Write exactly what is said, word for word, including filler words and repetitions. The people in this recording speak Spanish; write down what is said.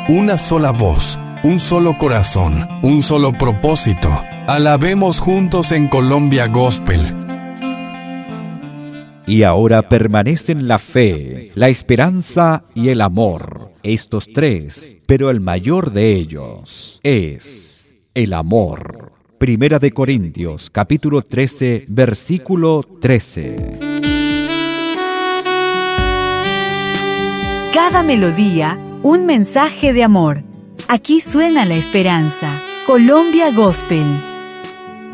una sola voz, un solo corazón, un solo propósito. Alabemos juntos en Colombia Gospel. Y ahora permanecen la fe, la esperanza y el amor, estos tres, pero el mayor de ellos es el amor. Primera de Corintios, capítulo trece, versículo trece. Cada melodía, un mensaje de amor. Aquí suena la esperanza. Colombia Gospel.